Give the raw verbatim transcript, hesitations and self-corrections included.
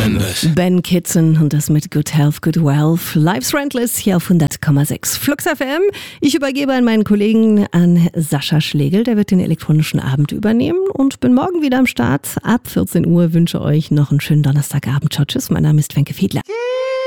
Mendes. Ben Kitson und das mit Good Health, Good Wealth. Life's Rentless hier auf hundert Komma sechs Flux F M. Ich übergebe an meinen Kollegen, an Sascha Schlegel. Der wird den elektronischen Abend übernehmen und bin morgen wieder am Start. Ab vierzehn Uhr wünsche euch noch einen schönen Donnerstagabend. Ciao, tschüss. Mein Name ist Wenke Fiedler.